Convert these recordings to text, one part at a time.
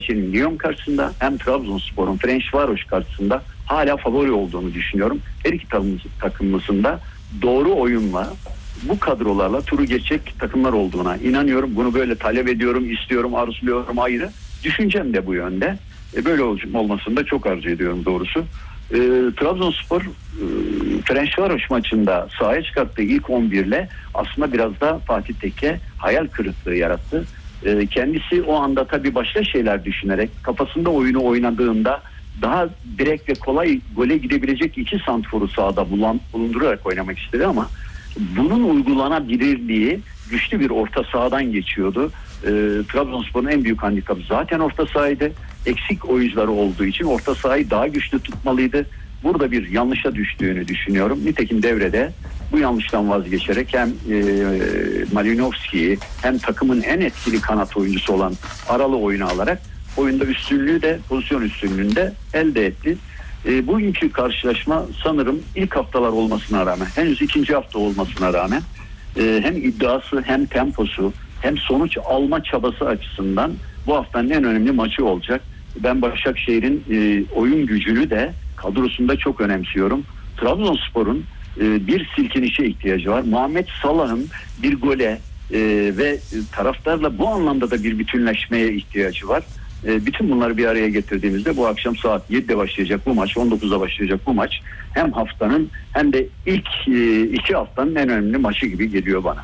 Fenerbahçe'nin Lyon karşısında hem Trabzonspor'un Ferencvaros karşısında hala favori olduğunu düşünüyorum. Her iki takımımızın da doğru oyunla bu kadrolarla turu geçecek takımlar olduğuna inanıyorum. Bunu böyle talep ediyorum, istiyorum, arzuluyorum ayrı. Düşüncem de bu yönde. Böyle olmasını da çok arzu ediyorum doğrusu. Trabzonspor Ferencvaros maçında sahaya çıkarttığı ilk 11'le aslında biraz da Fatih Tekke hayal kırıklığı yarattı. Kendisi o anda tabii başka şeyler düşünerek kafasında oyunu oynadığında daha direkt ve kolay gole gidebilecek iki santroru sahada bulundurarak oynamak istedi ama bunun uygulanabilirliği güçlü bir orta sahadan geçiyordu. Trabzonspor'un en büyük handikapı zaten orta sahaydı. Eksik oyuncuları olduğu için orta sahayı daha güçlü tutmalıydı. Burada bir yanlışa düştüğünü düşünüyorum. Nitekim devrede bu yanlıştan vazgeçerek hem Malinovski'yi hem takımın en etkili kanat oyuncusu olan Aral'ı oyuna alarak oyunda üstünlüğü de pozisyon üstünlüğünü de elde etti. Bugünkü karşılaşma sanırım ilk haftalar olmasına rağmen, henüz ikinci hafta olmasına rağmen hem iddiası hem temposu hem sonuç alma çabası açısından bu haftanın en önemli maçı olacak. Ben Başakşehir'in oyun gücünü de kadrosunda çok önemsiyorum. Trabzonspor'un bir silkinişe ihtiyacı var. Muhammed Salah'ın bir gole ve taraftarla bu anlamda da bir bütünleşmeye ihtiyacı var. Bütün bunları bir araya getirdiğimizde bu akşam saat 7'de başlayacak bu maç, 19'da başlayacak bu maç hem haftanın hem de ilk iki haftanın en önemli maçı gibi geliyor bana.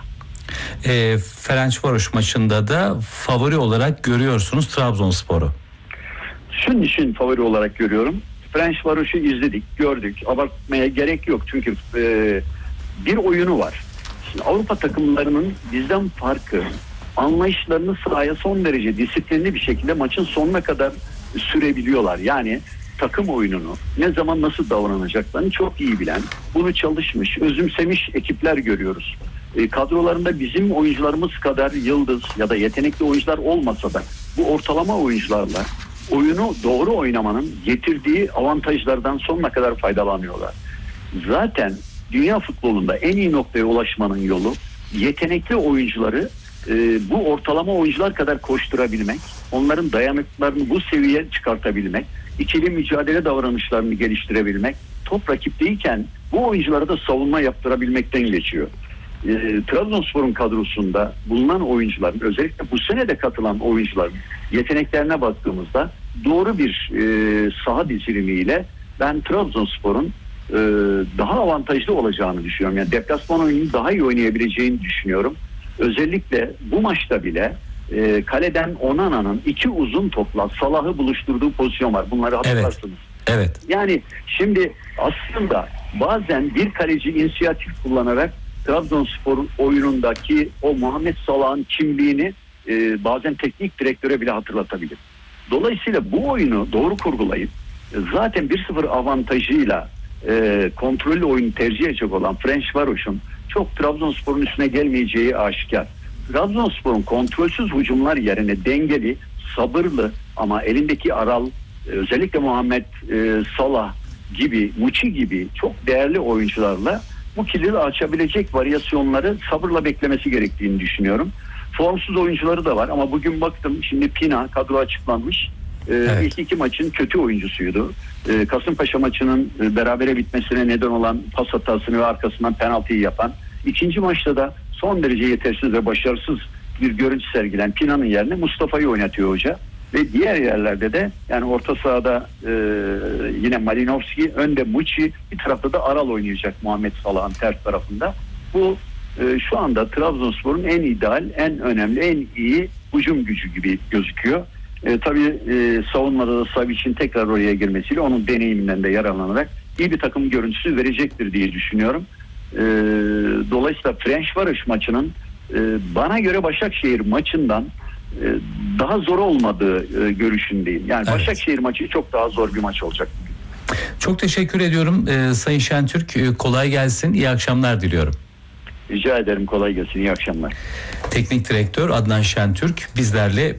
Ferencvaros maçında da favori olarak görüyorsunuz Trabzonspor'u. Şunun için favori olarak görüyorum. Ferencvaros'u izledik, gördük. Abartmaya gerek yok çünkü bir oyunu var. Şimdi Avrupa takımlarının bizden farkı, anlayışlarını sahaya son derece disiplinli bir şekilde maçın sonuna kadar sürebiliyorlar. Yani takım oyununu ne zaman nasıl davranacaklarını çok iyi bilen, bunu çalışmış, özümsemiş ekipler görüyoruz. Kadrolarında bizim oyuncularımız kadar yıldız ya da yetenekli oyuncular olmasa da bu ortalama oyuncularla oyunu doğru oynamanın getirdiği avantajlardan sonuna kadar faydalanıyorlar. Zaten dünya futbolunda en iyi noktaya ulaşmanın yolu yetenekli oyuncuları bu ortalama oyuncular kadar koşturabilmek, onların dayanıklarını bu seviyeye çıkartabilmek, ikili mücadele davranışlarını geliştirebilmek, top rakipteyken bu oyunculara da savunma yaptırabilmekten geçiyor. Trabzonspor'un kadrosunda bulunan oyuncuların, özellikle bu sene de katılan oyuncuların yeteneklerine baktığımızda doğru bir saha dizilimiyle ben Trabzonspor'un daha avantajlı olacağını düşünüyorum. Yani deplasman oyununu daha iyi oynayabileceğini düşünüyorum. Özellikle bu maçta bile kaleden Onana'nın iki uzun topla Salah'ı buluşturduğu pozisyon var. Bunları hatırlarsınız. Evet. Yani şimdi aslında bazen bir kaleci inisiyatif kullanarak Trabzonspor oyunundaki o Muhammed Salah'ın kimliğini bazen teknik direktöre bile hatırlatabilir. Dolayısıyla bu oyunu doğru kurgulayıp zaten 1-0 avantajıyla kontrollü oyunu tercih edecek olan Ferencvaros'un çok Trabzonspor'un üstüne gelmeyeceği aşikar. Trabzonspor'un kontrolsüz hücumlar yerine dengeli, sabırlı ama elindeki Aral, özellikle Muhammed Salah gibi, Muçi gibi çok değerli oyuncularla bu kilidi açabilecek varyasyonları sabırla beklemesi gerektiğini düşünüyorum. Formsuz oyuncuları da var ama bugün baktım şimdi Pina kadro açıklanmış. Evet. İlk iki maçın kötü oyuncusuydu. Kasımpaşa maçının berabere bitmesine neden olan pas hatasını ve arkasından penaltıyı yapan. İkinci maçta da son derece yetersiz ve başarısız bir görüntü sergilen Pina'nın yerine Mustafa'yı oynatıyor hoca. Ve diğer yerlerde de yani orta sahada yine Malinovski, önde Muçi, bir tarafta da Aral oynayacak Muhammed Salah'ın ters tarafında. Bu şu anda Trabzonspor'un en ideal, en önemli, en iyi hücum gücü gibi gözüküyor. Tabii savunmada da Savic'in tekrar oraya girmesiyle onun deneyiminden de yararlanarak iyi bir takım görüntüsü verecektir diye düşünüyorum. Dolayısıyla Ferencvaros maçının bana göre Başakşehir maçından daha zor olmadığı görüşündeyim. Yani evet. Başakşehir maçı çok daha zor bir maç olacak. Çok teşekkür ediyorum Sayın Şentürk. Kolay gelsin. İyi akşamlar diliyorum. Rica ederim, kolay gelsin, iyi akşamlar. Teknik direktör Adnan Şentürk bizlerle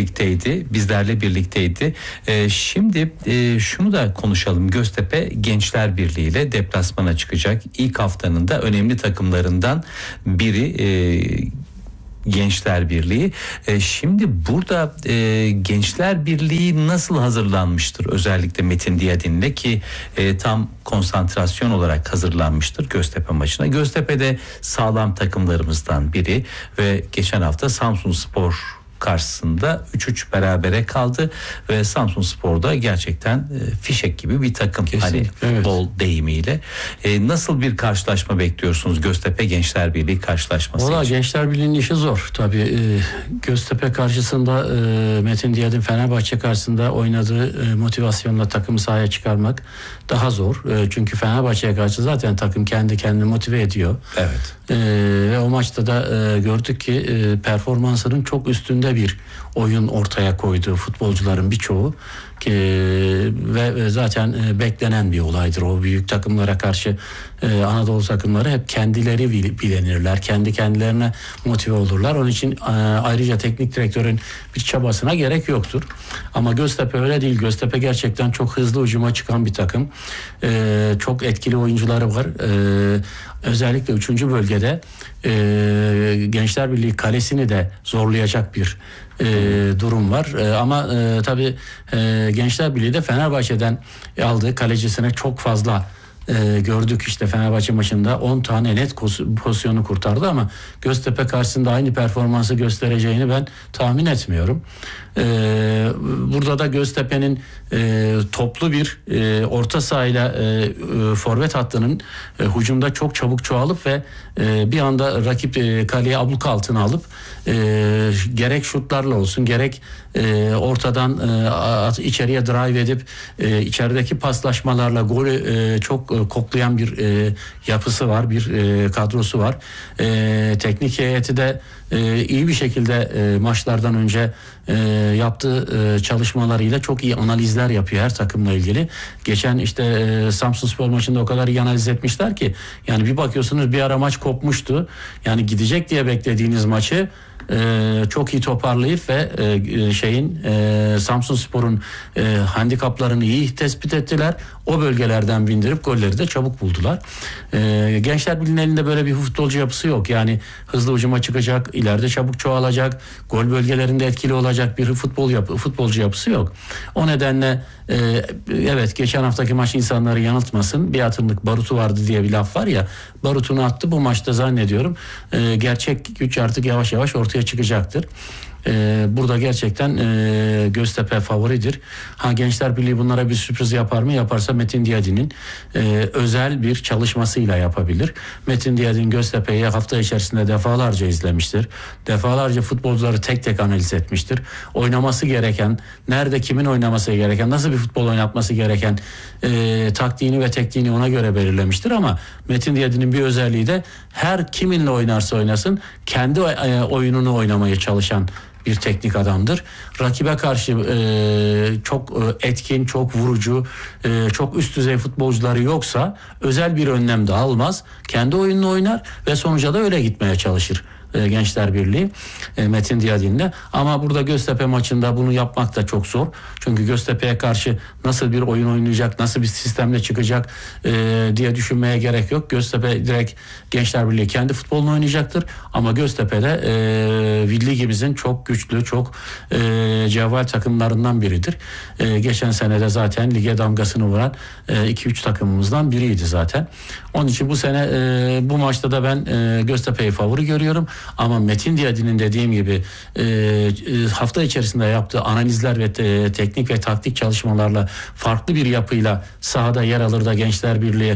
birlikteydi. Şimdi şunu da konuşalım. Göztepe Gençler Birliği ile deplasmana çıkacak. İlk haftanın da önemli takımlarından biri Gençler Birliği. Şimdi burada Gençler Birliği nasıl hazırlanmıştır? Özellikle Metin Diyadin'le ki tam konsantrasyon olarak hazırlanmıştır Göztepe maçına. Göztepe'de sağlam takımlarımızdan biri ve geçen hafta Samsunspor karşısında 3-3 berabere kaldı ve Samsunspor'da gerçekten fişek gibi bir takım. Kesinlikle, hani futbol deyimiyle. Nasıl bir karşılaşma bekliyorsunuz Göztepe Gençler Birliği karşılaşması Valla için? Gençler Birliği'nin işi zor. Tabii Göztepe karşısında Metin Diyadin Fenerbahçe karşısında oynadığı motivasyonla takımı sahaya çıkarmak daha zor. Çünkü Fenerbahçe'ye karşı zaten takım kendi kendini motive ediyor. Evet. Ve o maçta da gördük ki performansının çok üstünde bir oyun ortaya koyduğu futbolcuların birçoğu ve zaten beklenen bir olaydır. O büyük takımlara karşı Anadolu takımları hep kendileri bilenirler. Kendi kendilerine motive olurlar. Onun için ayrıca teknik direktörün bir çabasına gerek yoktur. Ama Göztepe öyle değil. Göztepe gerçekten çok hızlı hücuma çıkan bir takım. Çok etkili oyuncuları var. Özellikle 3. bölgede Gençler Birliği kalesini de zorlayacak bir durum var. Ama tabii Gençler Birliği de Fenerbahçe'den aldığı kalecisine çok fazla gördük işte Fenerbahçe maçında 10 tane net pozisyonu kurtardı ama Göztepe karşısında aynı performansı göstereceğini ben tahmin etmiyorum. Burada da Göztepe'nin toplu bir orta sahayla forvet hattının hücumda çok çabuk çoğalıp ve bir anda rakip kaleye abluk altına alıp gerek şutlarla olsun gerek ortadan içeriye drive edip içerideki paslaşmalarla golü çok koklayan bir yapısı var, bir kadrosu var. Teknik heyeti de iyi bir şekilde maçlardan önce yaptığı çalışmalarıyla çok iyi analizler yapıyor her takımla ilgili. Geçen işte Samsunspor maçında o kadar iyi analiz etmişler ki yani bir bakıyorsunuz bir ara maç kopmuştu. Yani gidecek diye beklediğiniz maçı çok iyi toparlayıp ve Samsunspor'un handikaplarını iyi tespit ettiler. O bölgelerden bindirip golleri de çabuk buldular. Gençler Birliği'nin elinde böyle bir futbolcu yapısı yok. Yani hızlı hücuma çıkacak, ileride çabuk çoğalacak, gol bölgelerinde etkili olacak bir futbolcu yapısı yok. O nedenle evet geçen haftaki maç insanları yanıltmasın. Bir atımlık barutu vardı diye bir laf var ya. Barutunu attı bu maçta zannediyorum. Gerçek güç artık yavaş yavaş ortaya çıkacaktır. Burada gerçekten Göztepe favoridir. Gençler Birliği bunlara bir sürpriz yapar mı? Yaparsa Metin Diyadin'in özel bir çalışmasıyla yapabilir. Metin Diyadin Göztepe'yi hafta içerisinde defalarca izlemiştir. Defalarca futbolcuları tek tek analiz etmiştir. Oynaması gereken, nerede kimin oynaması gereken, nasıl bir futbol oynatması gereken taktiğini ve tekniğini ona göre belirlemiştir. Ama Metin Diyadin'in bir özelliği de her kiminle oynarsa oynasın kendi oyununu oynamaya çalışan bir teknik adamdır. Rakibe karşı çok etkin, çok vurucu, çok üst düzey futbolcuları yoksa özel bir önlem de almaz. Kendi oyununu oynar ve sonuca da öyle gitmeye çalışır. Gençler Birliği Metin Diyadin'le. Ama burada Göztepe maçında bunu yapmak da çok zor. Çünkü Göztepe'ye karşı nasıl bir oyun oynayacak, nasıl bir sistemle çıkacak diye düşünmeye gerek yok. Göztepe direkt Gençler Birliği kendi futbolunu oynayacaktır. Ama Göztepe'de ligimizin çok güçlü, çok cevval takımlarından biridir. Geçen senede zaten lige damgasını vuran 2-3 takımımızdan biriydi zaten. Onun için bu sene bu maçta da ben Göztepe'yi favori görüyorum. Ama Metin Diyadin'in dediğim gibi hafta içerisinde yaptığı analizler ve teknik ve taktik çalışmalarla farklı bir yapıyla sahada yer alır da Gençler Birliği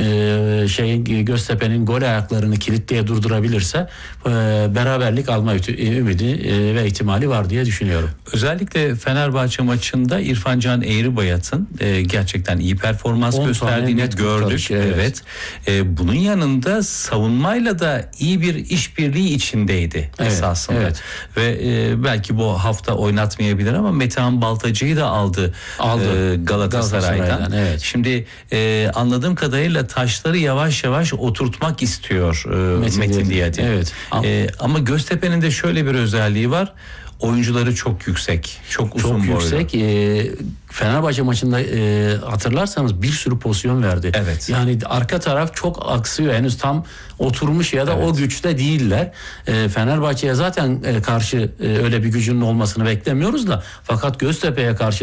Göztepe'nin gol ayaklarını kilitleye durdurabilirse beraberlik alma ümidi ve ihtimali var diye düşünüyorum. Özellikle Fenerbahçe maçında İrfan Can Eğribayat'ın gerçekten iyi performans gösterdiğini gördük. Evet. Bunun yanında savunmayla da iyi bir işbirliği içindeydi esasında. Evet. Ve belki bu hafta oynatmayabilir ama Metehan Baltacı'yı da aldı Galatasaray'dan. Evet. Şimdi anladığım kadarıyla taşları yavaş yavaş oturtmak istiyor Metin Diyadin. Evet. Ama Göztepe'nin de şöyle bir özelliği var. Oyuncuları çok yüksek, çok uzun boylu. Yüksek. Fenerbahçe maçında hatırlarsanız bir sürü pozisyon verdi. Evet. Yani arka taraf çok aksıyor. Henüz tam oturmuş ya da o güçte değiller. Fenerbahçe'ye zaten karşı öyle bir gücünün olmasını beklemiyoruz da, fakat Göztepe'ye karşı